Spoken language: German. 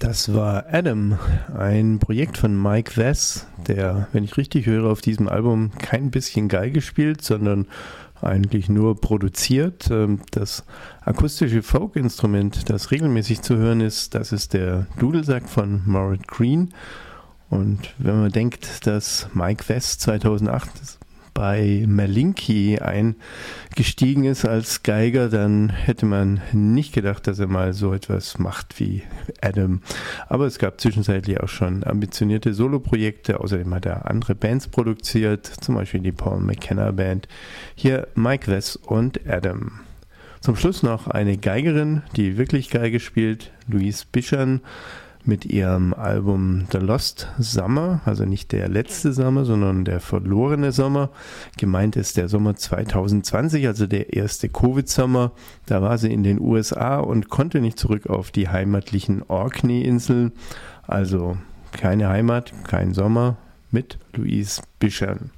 Das war Adam, ein Projekt von Mike Wess, der, wenn ich richtig höre, auf diesem Album kein bisschen Geige spielt, sondern eigentlich nur produziert. Das akustische Folk-Instrument, das regelmäßig zu hören ist, das ist der Dudelsack von Mauret Green. Und wenn man denkt, dass Mike Wess 2008 bei Malinky eingestiegen ist als Geiger, dann hätte man nicht gedacht, dass er mal so etwas macht wie Adam. Aber es gab zwischenzeitlich auch schon ambitionierte Soloprojekte. Außerdem hat er andere Bands produziert, zum Beispiel die Paul McKenna Band. Hier Mike Wess und Adam. Zum Schluss noch eine Geigerin, die wirklich Geige spielt, Louise Bichern, mit ihrem Album The Lost Summer, also nicht der letzte Sommer, sondern der verlorene Sommer. Gemeint ist der Sommer 2020, also der erste Covid-Sommer. Da war sie in den USA und konnte nicht zurück auf die heimatlichen Orkney-Inseln. Also keine Heimat, kein Sommer mit Louise Bichern.